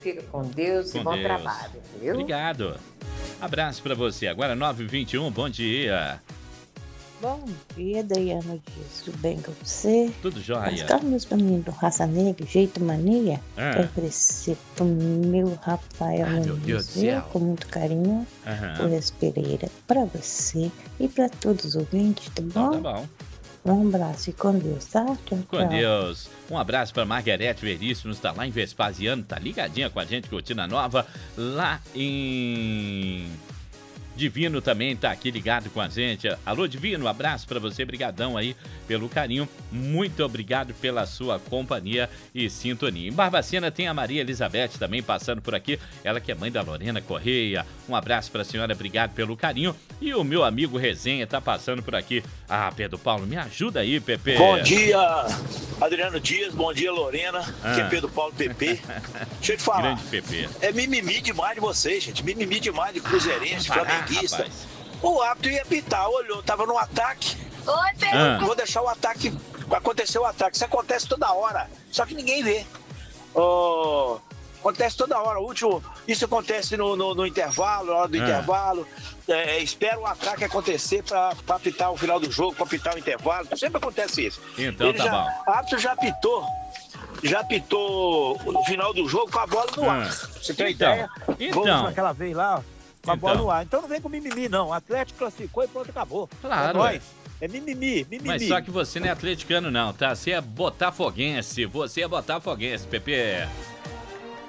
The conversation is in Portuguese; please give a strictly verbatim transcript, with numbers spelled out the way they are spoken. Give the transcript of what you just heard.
Fica com Deus Com e bom Deus. trabalho, viu? Obrigado. Abraço pra você. Agora nove e vinte e um, bom dia. Bom dia, Daiane Dias. Tudo bem com você? Tudo jóia. As meus meninos do Raça Negra, Jeito Mania, Ah. quero oferecer pro meu Rafael Ah, meu Deus do Nunes, céu. com muito carinho, Aham. Horas Pereira, pra você e pra todos os ouvintes, tá bom? Então tá bom. Um abraço e com Deus, tá? Tchau, Com tchau. Deus. Um abraço para Margarete Veríssimo, está lá em Vespasiano, tá ligadinha com a gente, curtindo a nova, lá em Divino também tá aqui ligado com a gente. Alô, Divino, abraço para você, brigadão aí pelo carinho, muito obrigado pela sua companhia e sintonia. Em Barbacena tem a Maria Elizabeth também passando por aqui, ela que é mãe da Lorena Correia, um abraço para a senhora, obrigado pelo carinho. E o meu amigo Resenha tá passando por aqui. Ah, Pedro Paulo, me ajuda aí, Pepe. Bom dia, Adriano Dias, bom dia, Lorena, Ah. aqui é Pedro Paulo Pepe. Deixa eu te falar, Grande Pepe. é mimimi demais de vocês, gente, mimimi demais de cruzeirense, Parar, flamenguista. rapaz. O árbitro ia apitar, olhou, tava no ataque. Oi, Pedro. Ah. Vou deixar o ataque, aconteceu o ataque, isso acontece toda hora, só que ninguém vê. Ó, acontece toda hora, o último, isso acontece no, no, no intervalo, na hora do Ah. intervalo. É, espera o ataque acontecer para apitar o final do jogo, para apitar o intervalo, sempre acontece isso. Então Ele tá já, bom. O árbitro já apitou, já apitou no final do jogo com a bola no ar. Ah. Você tem Então, ideia? então. Vamos naquela vez lá, com a bola Então. no ar. Então não vem com mimimi, não. O Atlético classificou e pronto, acabou. Claro, É nóis. É mimimi, mimimi. Mas só que você não é atleticano não, tá? Você é botafoguense, você é botafoguense, Pepe.